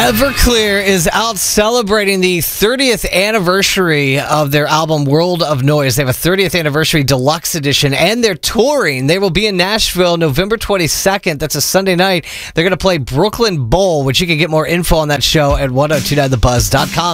Everclear is out celebrating the 30th anniversary of their album World of Noise. They have a 30th anniversary deluxe edition, and they're touring. They will be in Nashville November 22nd. That's a Sunday night. They're going to play Brooklyn Bowl, which you can get more info on that show at 1029thebuzz.com.